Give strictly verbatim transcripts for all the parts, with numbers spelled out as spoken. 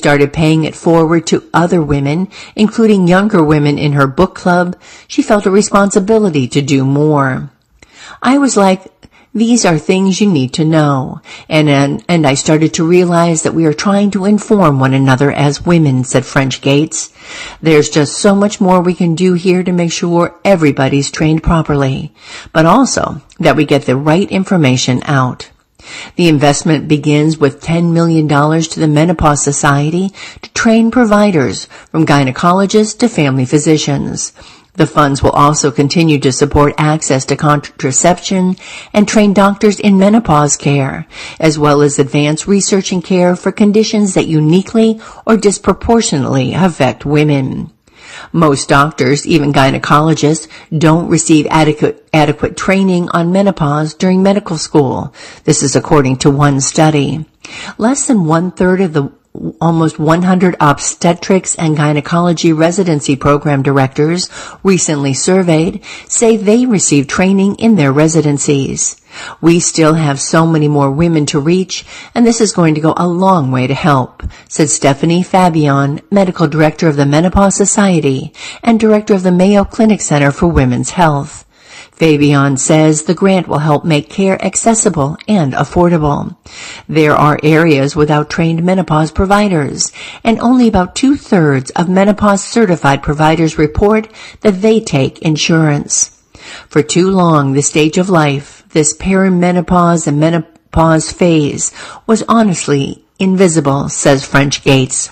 started paying it forward to other women, including younger women in her book club, she felt a responsibility to do more. I was like, these are things you need to know. And, and, and I started to realize that we are trying to inform one another as women, said French Gates. There's just so much more we can do here to make sure everybody's trained properly, but also that we get the right information out. The investment begins with ten million dollars to the Menopause Society to train providers, from gynecologists to family physicians. The funds will also continue to support access to contraception and train doctors in menopause care, as well as advance research and care for conditions that uniquely or disproportionately affect women. Most doctors, even gynecologists, don't receive adequate, adequate training on menopause during medical school. This is according to one study. Less than one-third of the almost one hundred obstetrics and gynecology residency program directors recently surveyed say they receive training in their residencies. We still have so many more women to reach, and this is going to go a long way to help, said Stephanie Fabian, medical director of the Menopause Society and director of the Mayo Clinic Center for Women's Health. Fabian says the grant will help make care accessible and affordable. There are areas without trained menopause providers, and only about two-thirds of menopause-certified providers report that they take insurance. For too long, this stage of life, this perimenopause and menopause phase, was honestly invisible, says French Gates.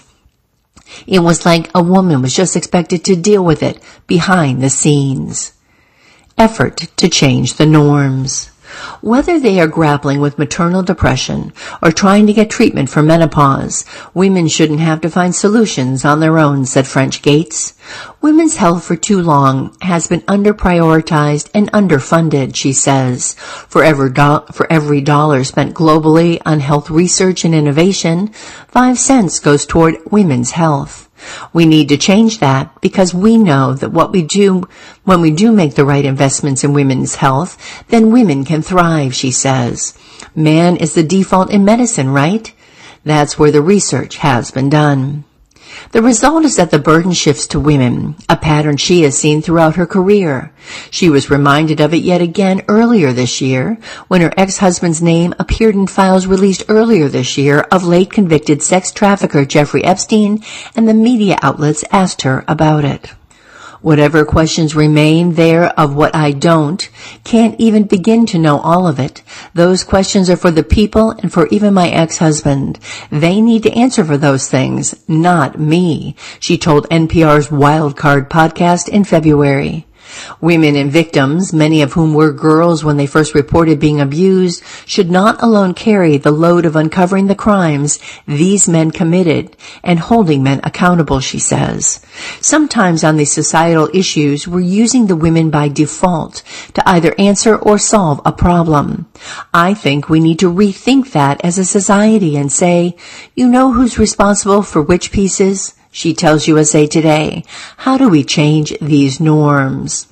It was like a woman was just expected to deal with it behind the scenes. Effort to change the norms. Whether they are grappling with maternal depression or trying to get treatment for menopause, women shouldn't have to find solutions on their own, said French Gates. Women's health for too long has been under-prioritized and underfunded, she says. For every, do- for every dollar spent globally on health research and innovation, five cents goes toward women's health. We need to change that because we know that what we do, when we do make the right investments in women's health, then women can thrive, she says. Man is the default in medicine, right? That's where the research has been done. The result is that the burden shifts to women, a pattern she has seen throughout her career. She was reminded of it yet again earlier this year, when her ex-husband's name appeared in files released earlier this year of late convicted sex trafficker Jeffrey Epstein, and the media outlets asked her about it. Whatever questions remain there of what I don't, can't even begin to know all of it. Those questions are for the people and for even my ex-husband. They need to answer for those things, not me, she told N P R's Wild Card podcast in February. Women and victims, many of whom were girls when they first reported being abused, should not alone carry the load of uncovering the crimes these men committed and holding men accountable, she says. Sometimes on these societal issues, we're using the women by default to either answer or solve a problem. I think we need to rethink that as a society and say, you know who's responsible for which pieces? She tells U S A Today. How do we change these norms?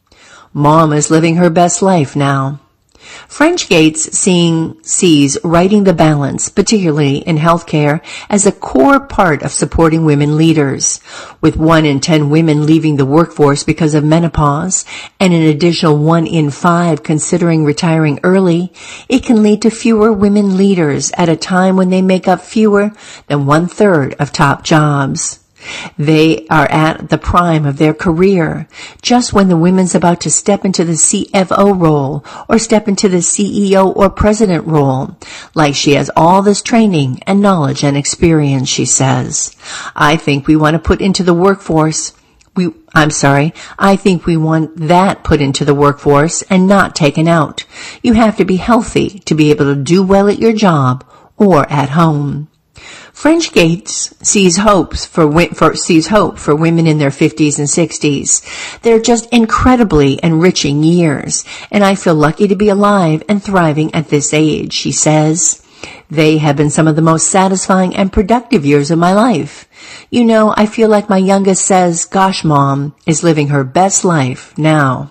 Mom is living her best life now. French Gates seeing, sees writing the balance, particularly in healthcare, as a core part of supporting women leaders. With one in ten women leaving the workforce because of menopause, and an additional one in five considering retiring early, it can lead to fewer women leaders at a time when they make up fewer than one-third of top jobs. They are at the prime of their career, just when the woman's about to step into the C F O role or step into the C E O or president role, like she has all this training and knowledge and experience, she says. I think we want to put into the workforce We, I'm sorry, I think we want that put into the workforce and not taken out. You have to be healthy to be able to do well at your job or at home. French Gates sees hopes for, for sees hope for women in their fifties and sixties. They're just incredibly enriching years, and I feel lucky to be alive and thriving at this age, she says. They have been some of the most satisfying and productive years of my life. You know, I feel like my youngest says, gosh, Mom is living her best life now.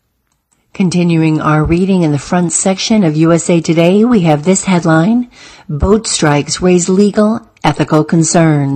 Continuing our reading in the front section of U S A Today, we have this headline: Boat strikes raise legal, ethical concerns.